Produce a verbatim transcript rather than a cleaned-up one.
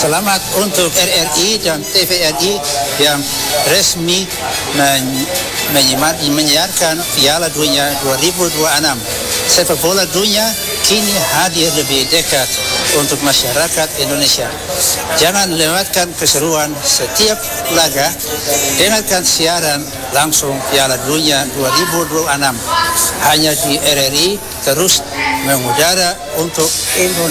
Selamat untuk R R I dan T V R I yang resmi men- menyiar- menyiarkan Piala Dunia dua ribu dua puluh enam. Sepak bola dunia kini hadir lebih dekat untuk masyarakat Indonesia. Jangan lewatkan keseruan setiap laga. Dengarkan siaran langsung Piala Dunia dua ribu dua puluh enam hanya di R R I, terus mengudara untuk Indonesia.